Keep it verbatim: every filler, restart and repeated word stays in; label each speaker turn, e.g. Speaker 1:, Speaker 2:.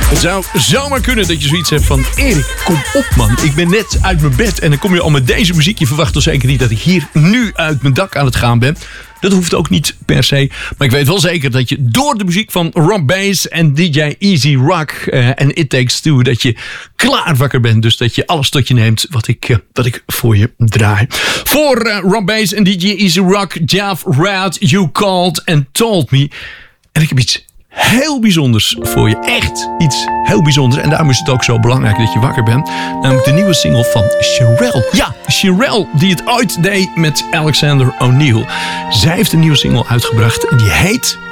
Speaker 1: Het zou zomaar kunnen dat je zoiets hebt van... Erik, kom op man, ik ben net uit mijn bed... en dan kom je al met deze muziek. Je verwacht toch zeker niet dat ik hier nu uit mijn dak aan het gaan ben... Dat hoeft ook niet per se. Maar ik weet wel zeker dat je door de muziek van Rob Bass en D J Easy Rock uh, en It Takes Two... dat je klaar wakker bent. Dus dat je alles tot je neemt wat ik, uh, wat ik voor je draai. Voor uh, Rob Bass en D J Easy Rock, Jeff Rad, You Called and Told Me. En ik heb iets heel bijzonders voor je. Echt iets heel bijzonders. En daarom is het ook zo belangrijk dat je wakker bent. Namelijk de nieuwe single van Cherrelle. Ja, Cherrelle die het ooit deed met Alexander O'Neal. Zij heeft een nieuwe single uitgebracht en die heet